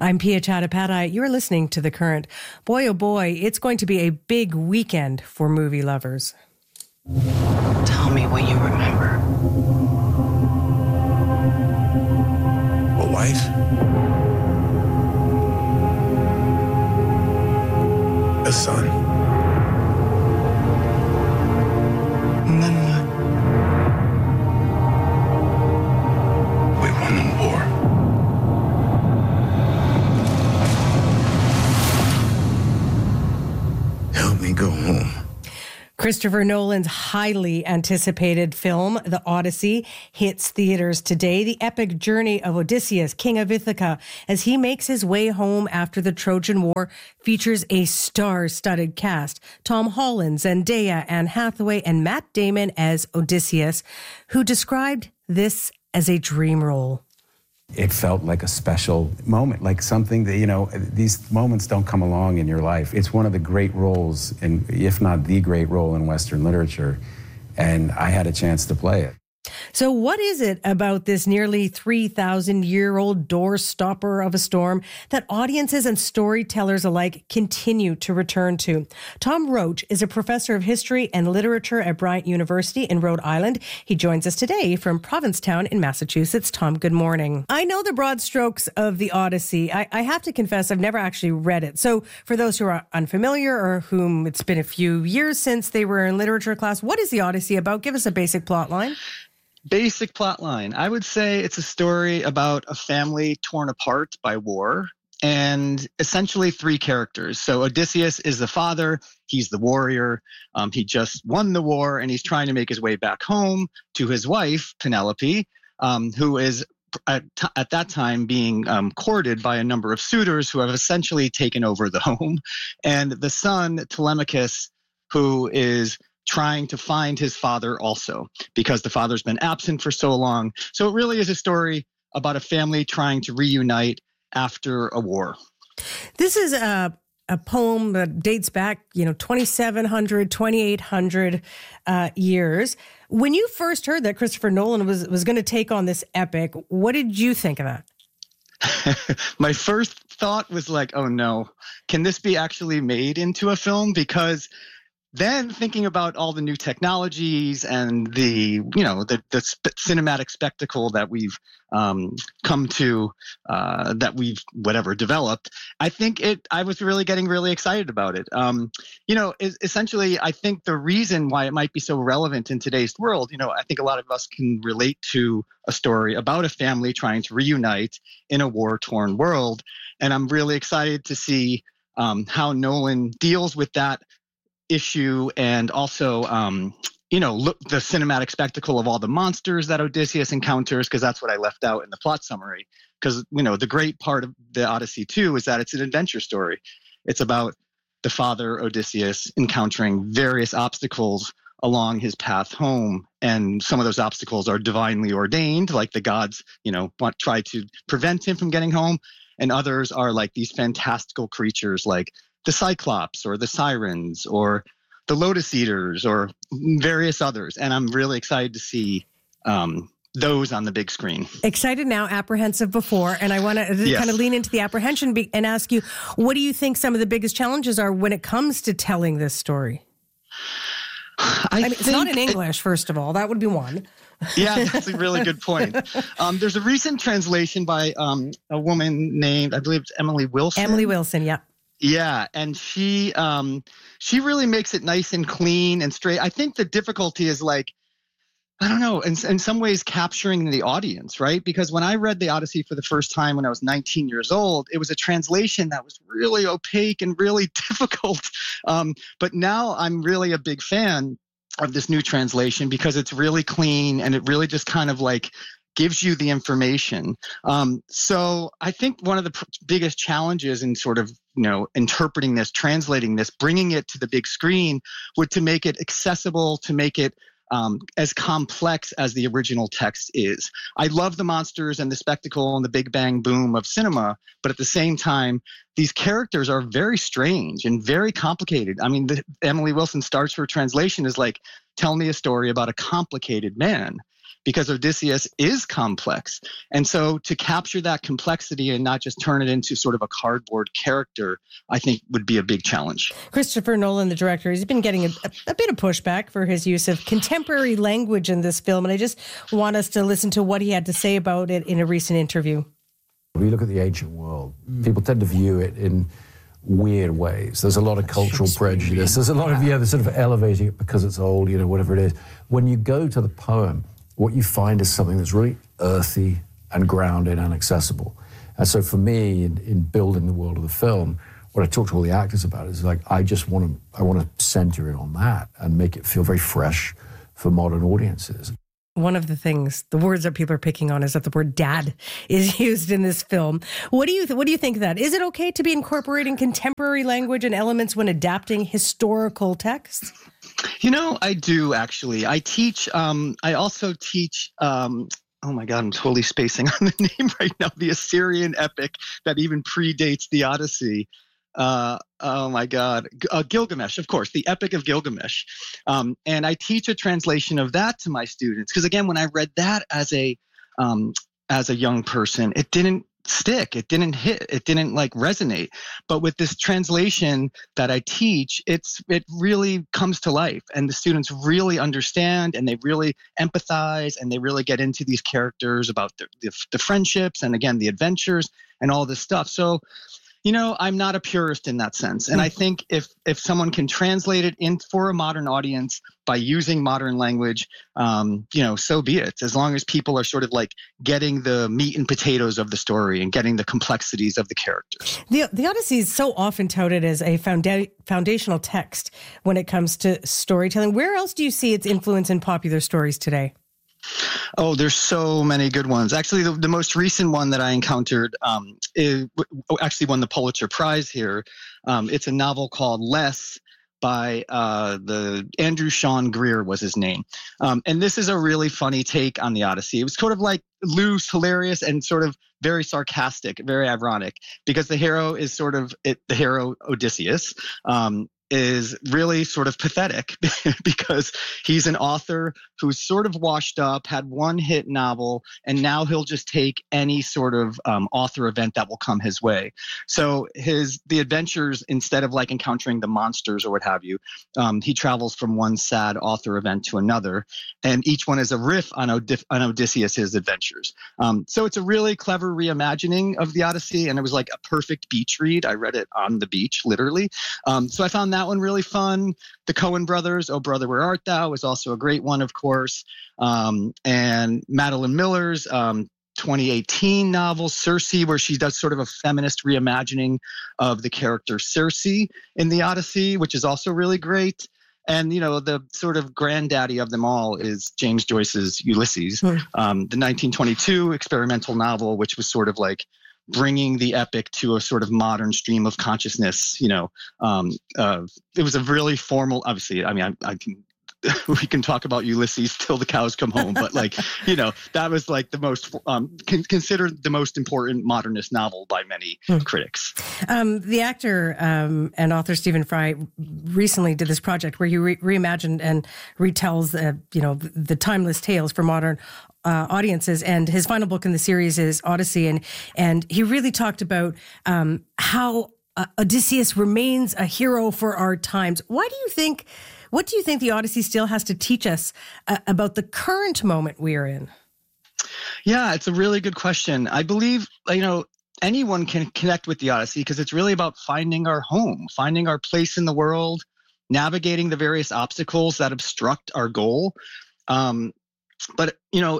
I'm Pia Chattopadhyay. You're listening to The Current. Boy, oh boy, it's going to be a big weekend for movie lovers. Tell me what you remember. A wife? A son? And then what? We won the war. Help me go home. Christopher Nolan's highly anticipated film, The Odyssey, hits theaters today. The epic journey of Odysseus, king of Ithaca, as he makes his way home after the Trojan War, features a star-studded cast. Tom Holland, Zendaya, Anne Hathaway, and Matt Damon as Odysseus, who described this as a dream role. It felt like a special moment, like something that, these moments don't come along in your life. It's one of the great roles, if not the great role in Western literature, and I had a chance to play it. So what is it about this nearly 3,000-year-old doorstopper of a storm that audiences and storytellers alike continue to return to? Tom Roach is a professor of history and literature at Bryant University in Rhode Island. He joins us today from Provincetown in Massachusetts. Tom, good morning. I know the broad strokes of The Odyssey. I have to confess, I've never actually read it. So for those who are unfamiliar or whom it's been a few years since they were in literature class, what is The Odyssey about? Give us a basic plot line. Basic plot line. I would say it's a story about a family torn apart by war and essentially three characters. So Odysseus is the father. He's the warrior. He just won the war and he's trying to make his way back home to his wife, Penelope, who is at that time being courted by a number of suitors who have essentially taken over the home. And the son, Telemachus, who is trying to find his father also because the father's been absent for so long. So it really is a story about a family trying to reunite after a war. This is a poem that dates back, 2,700, 2,800 years. When you first heard that Christopher Nolan was going to take on this epic, what did you think of that? My first thought was like, oh no, can this be actually made into a film? Because then thinking about all the new technologies and the cinematic spectacle that we've come to, that we've developed, I was really getting really excited about it. Essentially, I think the reason why it might be so relevant in today's world, I think a lot of us can relate to a story about a family trying to reunite in a war-torn world. And I'm really excited to see how Nolan deals with that issue and also the cinematic spectacle of all the monsters that Odysseus encounters, because that's what I left out in the plot summary. Because the great part of the Odyssey too is that it's an adventure story. It's about the father Odysseus encountering various obstacles along his path home, and some of those obstacles are divinely ordained, like the gods try to prevent him from getting home, and others are like these fantastical creatures like the Cyclops or the Sirens or the Lotus Eaters or various others. And I'm really excited to see those on the big screen. Excited now, apprehensive before. And I want to kind of lean into the apprehension and ask you, what do you think some of the biggest challenges are when it comes to telling this story? I mean, it's not in English, first of all. That would be one. Yeah, that's a really good point. There's a recent translation by a woman named, I believe it's Emily Wilson. Emily Wilson, yeah. Yeah, and she really makes it nice and clean and straight. I think the difficulty is I don't know, in some ways capturing the audience, right? Because when I read The Odyssey for the first time when I was 19 years old, it was a translation that was really opaque and really difficult. But now I'm really a big fan of this new translation because it's really clean and it really just kind of gives you the information. So I think one of the biggest challenges in sort of, interpreting this, translating this, bringing it to the big screen would to make it accessible, to make it as complex as the original text is. I love the monsters and the spectacle and the big bang boom of cinema, but at the same time, these characters are very strange and very complicated. I mean, Emily Wilson starts her translation as tell me a story about a complicated man. because Odysseus is complex. And so to capture that complexity and not just turn it into sort of a cardboard character, I think would be a big challenge. Christopher Nolan, the director, he's been getting a bit of pushback for his use of contemporary language in this film. And I just want us to listen to what he had to say about it in a recent interview. When you look at the ancient world, people tend to view it in weird ways. There's a lot of cultural prejudice. There's a lot of, they're sort of elevating it because it's old, whatever it is. When you go to the poem, what you find is something that's really earthy and grounded and accessible. And so for me, in building the world of the film, what I talk to all the actors about is like, I want to center it on that and make it feel very fresh for modern audiences. One of the things, the words that people are picking on is that the word dad is used in this film. What do you think of that? Is it okay to be incorporating contemporary language and elements when adapting historical texts? I do actually. I teach, I also teach, oh my God, I'm totally spacing on the name right now, the Assyrian epic that even predates the Odyssey. Oh my God, Gilgamesh, of course, the Epic of Gilgamesh. And I teach a translation of that to my students. Because again, when I read that as a young person, it didn't stick. It didn't hit. It didn't resonate. But with this translation that I teach, it really comes to life, and the students really understand, and they really empathize, and they really get into these characters about the friendships, and again, the adventures and all this stuff. So, I'm not a purist in that sense. And I think if someone can translate it in for a modern audience by using modern language, so be it. As long as people are sort of getting the meat and potatoes of the story and getting the complexities of the characters. The Odyssey is so often touted as a foundational text when it comes to storytelling. Where else do you see its influence in popular stories today? Oh, there's so many good ones. Actually, the most recent one that I encountered actually won the Pulitzer Prize here. It's a novel called Less by Andrew Sean Greer was his name. And this is a really funny take on the Odyssey. It was sort of loose, hilarious, and sort of very sarcastic, very ironic, because the hero is the hero Odysseus, is really sort of pathetic because he's an author who's sort of washed up, had one hit novel, and now he'll just take any sort of author event that will come his way. So the adventures, instead of encountering the monsters or what have you, he travels from one sad author event to another, and each one is a riff on Odysseus's adventures. So it's a really clever reimagining of the Odyssey, and it was a perfect beach read. I read it on the beach, literally. So I found that one really fun. The Coen brothers, Oh Brother, Where Art Thou, is also a great one, of course. And Madeline Miller's 2018 novel, Circe, where she does sort of a feminist reimagining of the character Circe in the Odyssey, which is also really great. And, the sort of granddaddy of them all is James Joyce's Ulysses, the 1922 experimental novel, which was sort of bringing the epic to a sort of modern stream of consciousness. It was a really formal, obviously, we can talk about Ulysses till the cows come home, but that was the most considered the most important modernist novel by many critics. The actor and author Stephen Fry recently did this project where he reimagined and retells the timeless tales for modern audiences, and his final book in the series is Odyssey, and he really talked about how Odysseus remains a hero for our times. What do you think the Odyssey still has to teach us about the current moment we are in? Yeah, it's a really good question. I believe, anyone can connect with the Odyssey because it's really about finding our home, finding our place in the world, navigating the various obstacles that obstruct our goal. But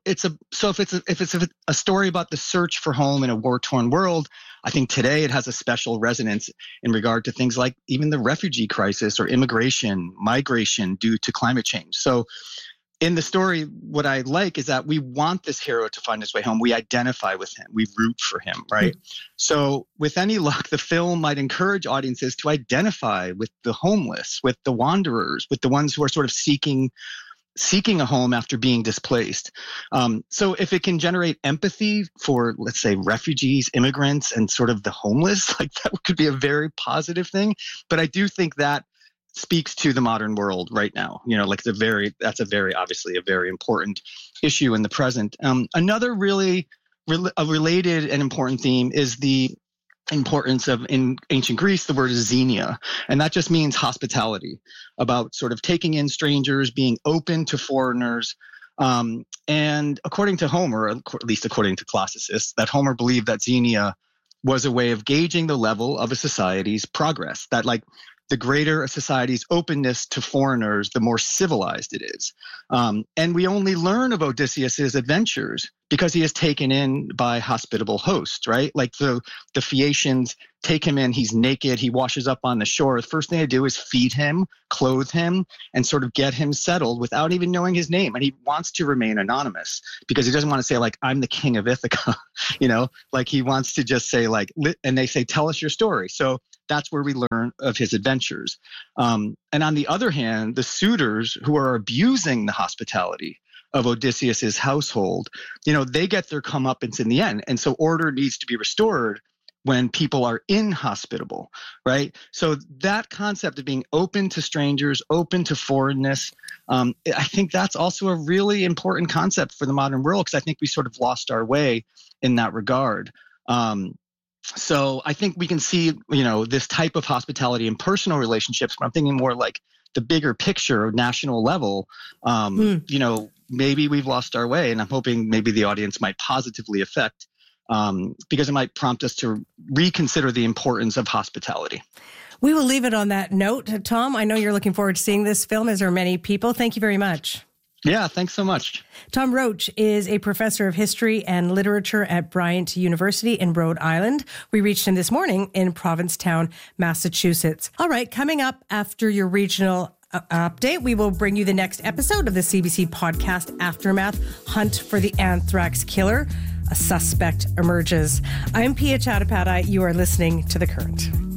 if it's a story about the search for home in a war-torn world, I think today it has a special resonance in regard to things like even the refugee crisis or immigration, migration due to climate change. So in the story, what I like is that we want this hero to find his way home. We identify with him. We root for him, right? So with any luck, the film might encourage audiences to identify with the homeless, with the wanderers, with the ones who are sort of seeking a home after being displaced. So if it can generate empathy for, let's say, refugees, immigrants, and sort of the homeless, that could be a very positive thing. But I do think that speaks to the modern world right now. Like that's obviously a very important issue in the present. Another really a related and important theme is the importance of, in ancient Greece, the word is xenia, and that just means hospitality, about sort of taking in strangers, being open to foreigners. And according to Homer, at least according to classicists, that Homer believed that xenia was a way of gauging the level of a society's progress, that like the greater a society's openness to foreigners, the more civilized it is. And we only learn of Odysseus's adventures because he is taken in by hospitable hosts, right? Like the Phaeacians take him in, he's naked, he washes up on the shore. The first thing they do is feed him, clothe him, and sort of get him settled without even knowing his name. And he wants to remain anonymous because he doesn't want to say like, I'm the king of Ithaca, like he wants to just say like, and they say, tell us your story. So that's where we learn of his adventures. And on the other hand, the suitors who are abusing the hospitality of Odysseus's household, they get their comeuppance in the end. And so order needs to be restored when people are inhospitable, right? So that concept of being open to strangers, open to foreignness, I think that's also a really important concept for the modern world, because I think we sort of lost our way in that regard. So I think we can see, this type of hospitality in personal relationships, but I'm thinking more like the bigger picture, national level, maybe we've lost our way, and I'm hoping maybe the audience might positively affect, because it might prompt us to reconsider the importance of hospitality. We will leave it on that note. Tom, I know you're looking forward to seeing this film, as are many people. Thank you very much. Yeah, thanks so much. Tom Roach is a professor of history and literature at Bryant University in Rhode Island. We reached him this morning in Provincetown, Massachusetts. All right, coming up after your regional update, we will bring you the next episode of the CBC podcast Aftermath, Hunt for the Anthrax Killer. A suspect emerges. I'm Pia Chattopadhyay. You are listening to The Current.